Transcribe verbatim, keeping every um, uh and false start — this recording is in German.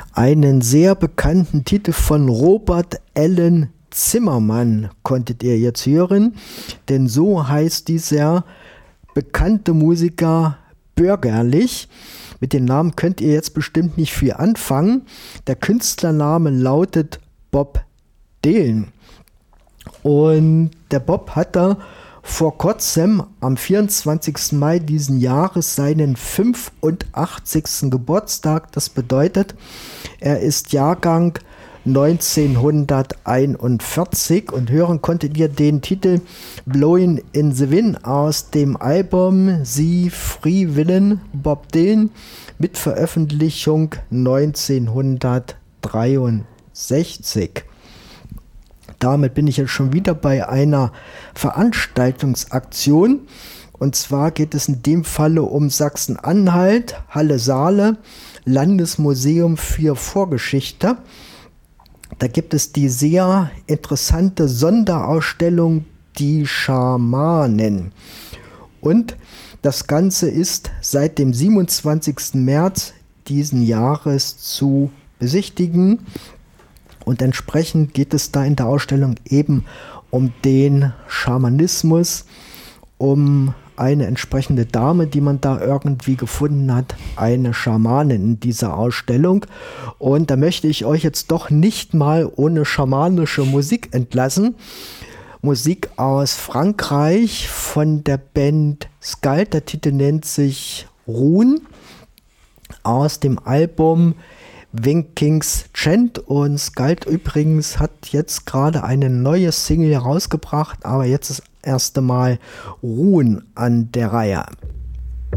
Einen sehr bekannten Titel von Robert Allen Zimmermann konntet ihr jetzt hören, denn so heißt dieser bekannte Musiker bürgerlich. Mit dem Namen könnt ihr jetzt bestimmt nicht viel anfangen. Der Künstlername lautet Bob Dylan. Und der Bob hat da vor kurzem am vierundzwanzigsten Mai diesen Jahres seinen fünfundachtzigsten Geburtstag. Das bedeutet, er ist Jahrgang neunzehnhunderteinundvierzig und hören konntet ihr den Titel Blowin' in the Wind aus dem Album The Free Willin' Bob Dylan mit Veröffentlichung neunzehnhundertdreiundsechzig. Damit bin ich jetzt schon wieder bei einer Veranstaltungsaktion. Und zwar geht es in dem Falle um Sachsen-Anhalt, Halle-Saale, Landesmuseum für Vorgeschichte. Da gibt es die sehr interessante Sonderausstellung Die Schamanen. Und das Ganze ist seit dem siebenundzwanzigsten März diesen Jahres zu besichtigen. Und entsprechend geht es da in der Ausstellung eben um den Schamanismus, um eine entsprechende Dame, die man da irgendwie gefunden hat, eine Schamanin in dieser Ausstellung. Und da möchte ich euch jetzt doch nicht mal ohne schamanische Musik entlassen. Musik aus Frankreich von der Band Skald, der Titel nennt sich Rune, aus dem Album Winkings Chant. Und Skald übrigens hat jetzt gerade eine neue Single herausgebracht, aber jetzt ist das erste Mal Rune an der Reihe.